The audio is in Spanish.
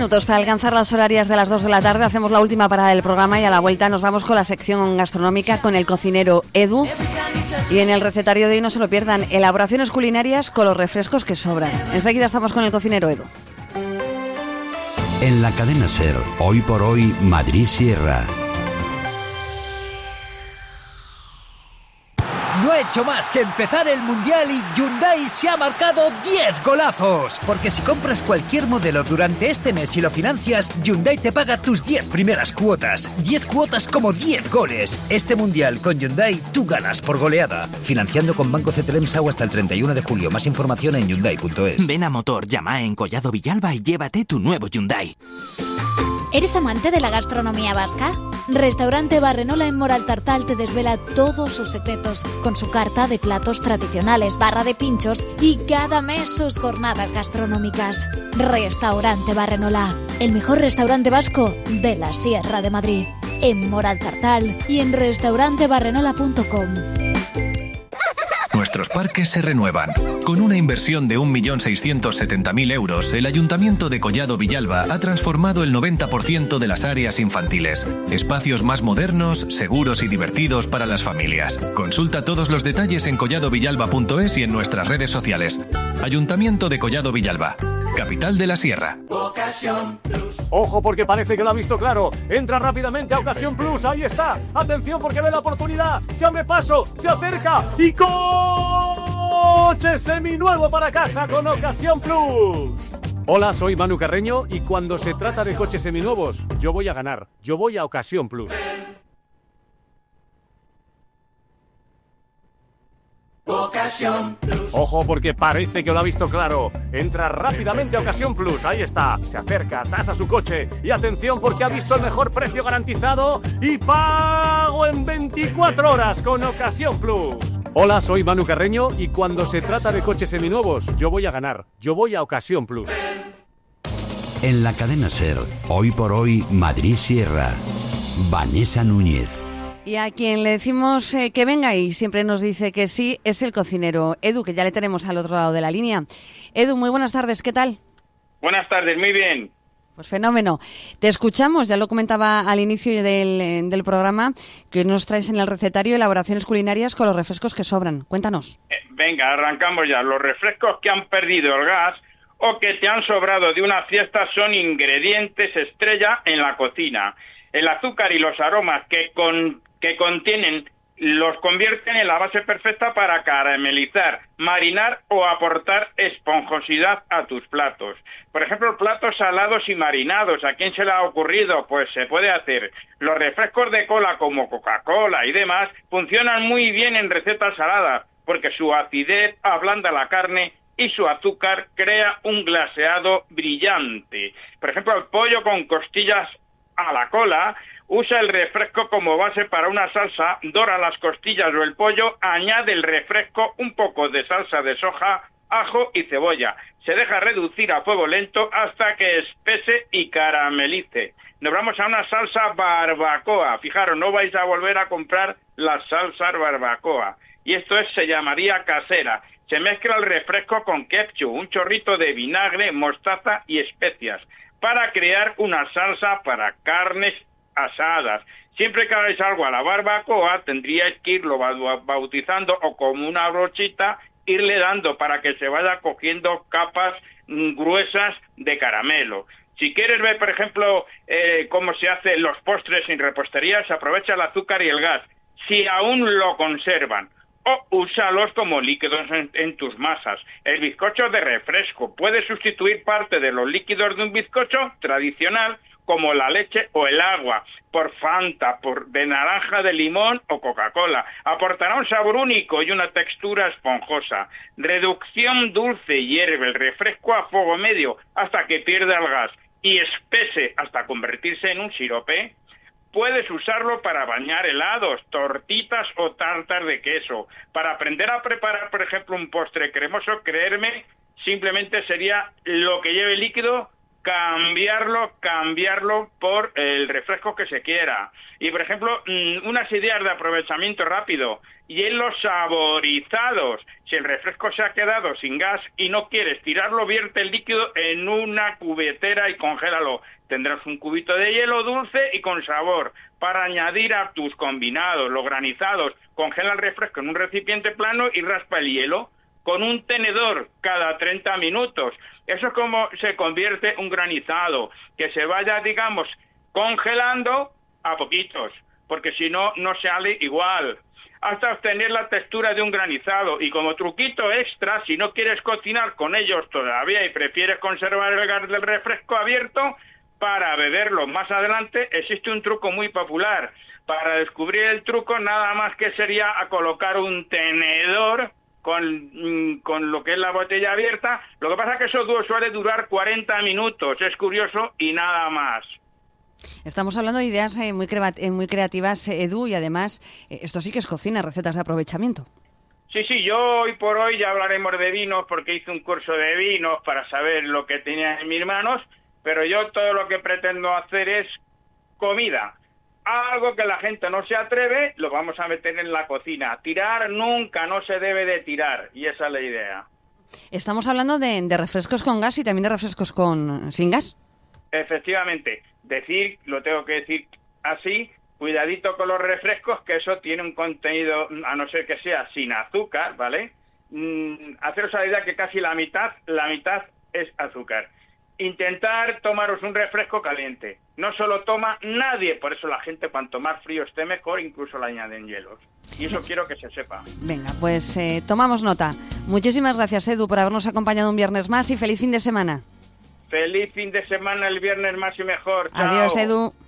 minutos para alcanzar las horarias de las 2 de la tarde. Hacemos la última parada del programa y a la vuelta nos vamos con la sección gastronómica con el cocinero Edu. Y en el recetario de hoy no se lo pierdan, elaboraciones culinarias con los refrescos que sobran. Enseguida estamos con el cocinero Edu. En la cadena SER, hoy por hoy, Madrid Sierra. No ha hecho más que empezar el Mundial y Hyundai se ha marcado 10 golazos. Porque si compras cualquier modelo durante este mes y lo financias, Hyundai te paga tus 10 primeras cuotas. 10 cuotas como 10 goles. Este Mundial con Hyundai, tú ganas por goleada. Financiando con Banco CTLM SAU hasta el 31 de julio. Más información en Hyundai.es. Ven a Motor, llama en Collado Villalba y llévate tu nuevo Hyundai. ¿Eres amante de la gastronomía vasca? Restaurante Barrenola en Moraltartal te desvela todos sus secretos con su carta de platos tradicionales, barra de pinchos y cada mes sus jornadas gastronómicas. Restaurante Barrenola, el mejor restaurante vasco de la Sierra de Madrid. En Moraltartal y en restaurantebarrenola.com. Nuestros parques se renuevan. Con una inversión de 1.670.000 euros, el Ayuntamiento de Collado Villalba ha transformado el 90% de las áreas infantiles. Espacios más modernos, seguros y divertidos para las familias. Consulta todos los detalles en colladovillalba.es y en nuestras redes sociales. Ayuntamiento de Collado Villalba, capital de la Sierra. Ocasión Plus. Ojo porque parece que lo ha visto claro. Entra rápidamente a Ocasión Plus. Ahí está. Atención porque ve la oportunidad. Se abre paso. Se acerca. Y coche seminuevo para casa con Ocasión Plus. Hola, soy Manu Carreño y cuando se trata de coches seminuevos, yo voy a ganar. Yo voy a Ocasión Plus. Ocasión Plus. Ojo porque parece que lo ha visto claro. Entra rápidamente a Ocasión Plus. Ahí está. Se acerca, tasa su coche. Y atención porque ha visto el mejor precio garantizado y pago en 24 horas con Ocasión Plus. Hola, soy Manu Carreño y cuando se trata de coches seminuevos, yo voy a ganar. Yo voy a Ocasión Plus. En la cadena SER, hoy por hoy, Madrid Sierra. Vanessa Núñez. Y a quien le decimos que venga y siempre nos dice que sí, es el cocinero Edu, que ya le tenemos al otro lado de la línea. Edu, muy buenas tardes, ¿qué tal? Buenas tardes, muy bien. Pues fenómeno. Te escuchamos, ya lo comentaba al inicio del programa, que nos traes en el recetario elaboraciones culinarias con los refrescos que sobran. Cuéntanos. Venga, arrancamos ya. Los refrescos que han perdido el gas o que te han sobrado de una fiesta son ingredientes estrella en la cocina. El azúcar y los aromas que contienen los convierten en la base perfecta para caramelizar, marinar o aportar esponjosidad a tus platos. Por ejemplo, platos salados y marinados. ¿A quién se le ha ocurrido? Pues se puede hacer. Los refrescos de cola como Coca-Cola y demás funcionan muy bien en recetas saladas porque su acidez ablanda la carne y su azúcar crea un glaseado brillante. Por ejemplo, el pollo con costillas a la cola usa el refresco como base para una salsa, dora las costillas o el pollo, añade el refresco, un poco de salsa de soja, ajo y cebolla. Se deja reducir a fuego lento hasta que espese y caramelice. Nos vamos a una salsa barbacoa. Fijaros, no vais a volver a comprar las salsas barbacoa. Y esto se llamaría casera. Se mezcla el refresco con ketchup, un chorrito de vinagre, mostaza y especias para crear una salsa para carnes asadas. Siempre que hagáis algo a la barbacoa, tendríais que irlo bautizando o como una brochita, irle dando para que se vaya cogiendo capas gruesas de caramelo. Si quieres ver, por ejemplo, cómo se hacen los postres en repostería, se aprovecha el azúcar y el gas, si aún lo conservan. O úsalos como líquidos en tus masas. El bizcocho de refresco puede sustituir parte de los líquidos de un bizcocho tradicional, como la leche o el agua, por Fanta, de naranja, de limón o Coca-Cola. Aportará un sabor único y una textura esponjosa. Reducción dulce: hierve el refresco a fuego medio hasta que pierda el gas y espese hasta convertirse en un sirope. Puedes usarlo para bañar helados, tortitas o tartas de queso. Para aprender a preparar, por ejemplo, un postre cremoso, creerme, simplemente sería lo que lleve líquido cambiarlo por el refresco que se quiera. Y, por ejemplo, unas ideas de aprovechamiento rápido, hielos saborizados. Si el refresco se ha quedado sin gas y no quieres tirarlo, vierte el líquido en una cubetera y congélalo. Tendrás un cubito de hielo dulce y con sabor para añadir a tus combinados, los granizados. Congela el refresco en un recipiente plano y raspa el hielo con un tenedor cada 30 minutos. Eso es como se convierte un granizado, que se vaya, digamos, congelando a poquitos, porque si no, no sale igual, hasta obtener la textura de un granizado. Y como truquito extra, si no quieres cocinar con ellos todavía y prefieres conservar el gas del refresco abierto para beberlo más adelante, existe un truco muy popular. Para descubrir el truco, nada más que sería a colocar un tenedor con lo que es la botella abierta. Lo que pasa es que eso suele durar 40 minutos, es curioso, y nada más. Estamos hablando de ideas muy creativas, Edu, y además esto sí que es cocina, recetas de aprovechamiento. Sí, yo hoy por hoy ya hablaremos de vinos, porque hice un curso de vinos para saber lo que tenía en mis manos, pero yo todo lo que pretendo hacer es comida. Algo que la gente no se atreve, lo vamos a meter en la cocina. Tirar nunca, no se debe de tirar, y esa es la idea. Estamos hablando de refrescos con gas y también de refrescos sin gas. Efectivamente, lo tengo que decir así, cuidadito con los refrescos, que eso tiene un contenido, a no ser que sea sin azúcar, ¿vale? Haceros la idea que casi la mitad es azúcar. Intentar tomaros un refresco caliente. No se lo toma nadie, por eso la gente cuanto más frío esté mejor, incluso le añaden hielos. Y eso quiero que se sepa. Venga, pues tomamos nota. Muchísimas gracias, Edu, por habernos acompañado un viernes más y feliz fin de semana. Feliz fin de semana, el viernes más y mejor. Chao. Adiós, Edu.